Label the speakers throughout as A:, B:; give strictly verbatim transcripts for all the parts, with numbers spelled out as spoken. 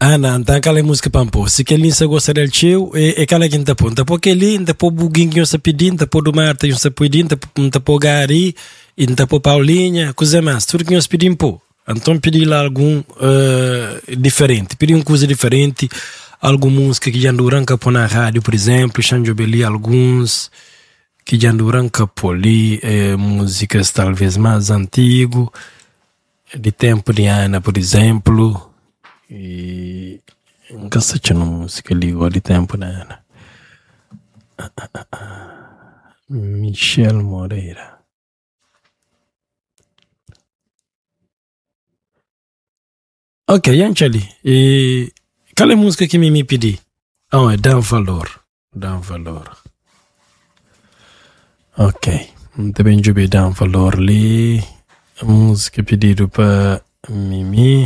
A: Ah, não, tá aquela música pampo. Se que ele se gosta del tio, é aquela que não ponta. Porque ele não pô buguinho que você pedindo, não pô do Marta que você pedindo, não pô Gari, e não pô Paulinha, coisa mais. Tudo que você pedindo, pô. Então pedir lá algum uh, diferente. Pedir uma coisa diferente. Alguma música que já duram por na rádio, por exemplo. Xanjo Beli, alguns que já duram por ali. Eh, músicas talvez mais antigo de tempo de Ana, por exemplo. E nunca sei se uma música ligou de tempo da Ana. Michel Moreira. Ok, Anchali. E qual é a música que me me pedi? Ah, é Dá Valor. Dá Valor. Ok. Muito bem, eu Dá Valor ali. A música pedida para Mimi.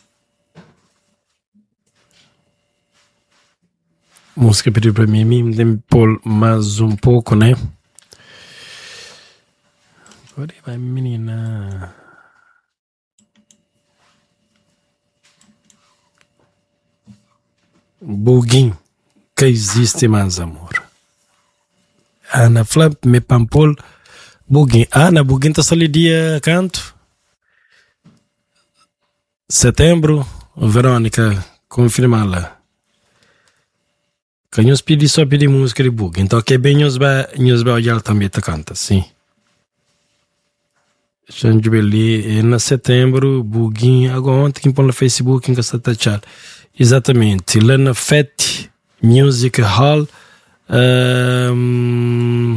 A: Música pedida para Mimi. Tem por mais um pouco, né? Pode vai, menina. Buguinho. Que existe mais amor. Ana Flap, me pampol. Buguinho. Ana, Buguinho tá só ali dia canto. Setembro. Verônica, confirma lá. Que nós pedimos só pedir música de Buguinho. Então, que bem nós vai olhar também tá canta, sim. Xanjubeli, na setembro, Buguinho. Agora ontem, quem põe no Facebook, quem está tachado. Exatamente. Lá na F E T Music Hall. Um,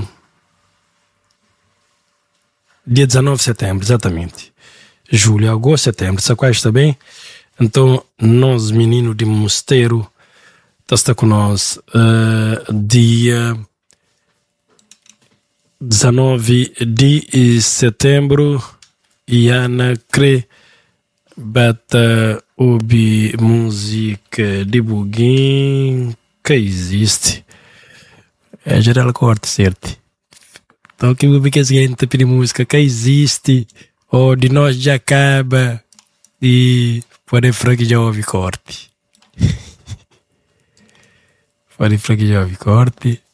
A: dia dezenove de setembro, exatamente. Julho, agosto, setembro. Essa quase está bem? Então, nós, meninos de Mosteiro, está com nós uh, dia dezenove de setembro. E Ana crê bata ouvir música de Buguinho que existe. É geral corte, certo? Então que o que a gente pedir música que existe ou de nós já acaba e pode falar que já ouve corte. Pode falar que já ouve corte.